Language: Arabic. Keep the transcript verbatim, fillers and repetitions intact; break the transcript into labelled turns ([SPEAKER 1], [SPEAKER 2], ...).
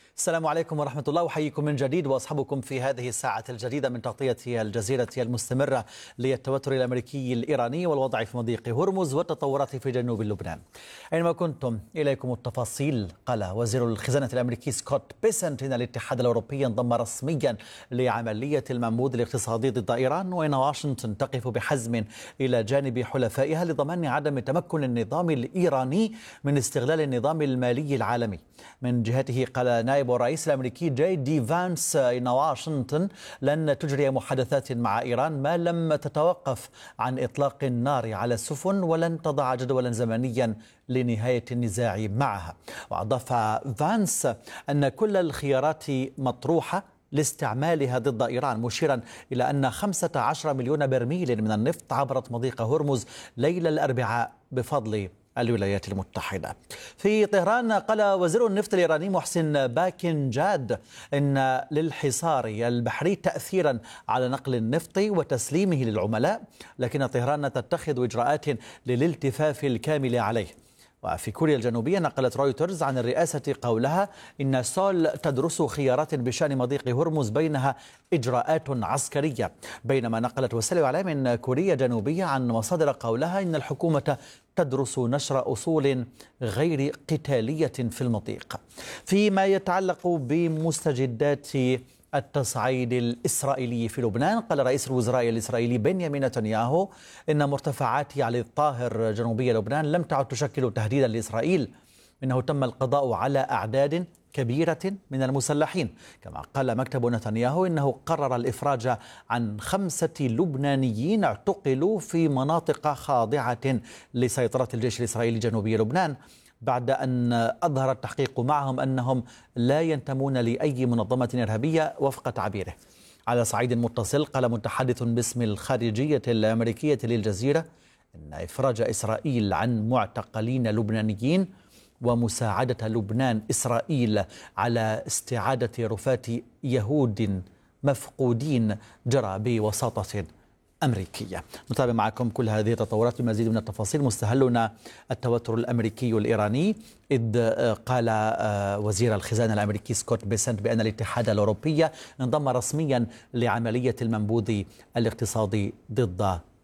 [SPEAKER 1] السلام عليكم ورحمة الله، وحييكم من جديد وأصحابكم في هذه الساعة الجديدة من تغطية الجزيرة المستمرة للتوتر الأمريكي الإيراني والوضع في مضيق هرمز والتطورات في جنوب لبنان. أينما كنتم إليكم التفاصيل. قال وزير الخزانة الأمريكي سكوت بيسنت إن الاتحاد الأوروبي انضم رسميا لعملية المنبوذ الاقتصادي ضد إيران، وإن واشنطن تقف بحزم إلى جانب حلفائها لضمان عدم تمكن النظام الإيراني من استغلال النظام المالي العالمي. من جهته قال نائب الرئيس الأمريكي جي دي فانس إن واشنطن لن تجري محادثات مع إيران ما لم تتوقف عن إطلاق النار على السفن، ولن تضع جدولا زمنيا لنهاية النزاع معها. وأضاف فانس أن كل الخيارات مطروحة لاستعمالها ضد إيران، مشيرا إلى أن خمسة عشر مليون برميل من النفط عبرت مضيق هرمز ليلة الأربعاء بفضل الولايات المتحدة. في طهران قال وزير النفط الإيراني محسن باكنجاد إن للحصار البحري تأثيرا على نقل النفط وتسليمه للعملاء، لكن طهران تتخذ إجراءات للالتفاف الكامل عليه. وفي كوريا الجنوبية نقلت رويترز عن الرئاسة قولها إن سول تدرس خيارات بشأن مضيق هرمز بينها إجراءات عسكرية، بينما نقلت وسائل الإعلام من كوريا الجنوبية عن مصادر قولها إن الحكومة تدرس نشر أصول غير قتالية في المضيق. فيما يتعلق بمستجدات التصعيد الإسرائيلي في لبنان، قال رئيس الوزراء الإسرائيلي بنيامين نتنياهو إن مرتفعات علي الطاهر جنوبي لبنان لم تعد تشكل تهديدا لإسرائيل، إنه تم القضاء على أعداد كبيرة من المسلحين. كما قال مكتب نتنياهو إنه قرر الإفراج عن خمسة لبنانيين اعتقلوا في مناطق خاضعة لسيطرة الجيش الإسرائيلي جنوبي لبنان، بعد أن أظهر التحقيق معهم أنهم لا ينتمون لأي منظمة إرهابية وفق تعبيره. على صعيد متصل قال متحدث باسم الخارجية الأمريكية للجزيرة أن إفراج إسرائيل عن معتقلين لبنانيين ومساعدة لبنان إسرائيل على استعادة رفات يهود مفقودين جرى بوساطة أمريكية. نتابع معكم كل هذه التطورات بمزيد من التفاصيل. مستهلنا التوتر الأمريكي الإيراني، إذ قال وزير الخزانة الأمريكي سكوت بيسنت بأن الاتحاد الأوروبي انضم رسميا لعملية المنبوذ الاقتصادي ضد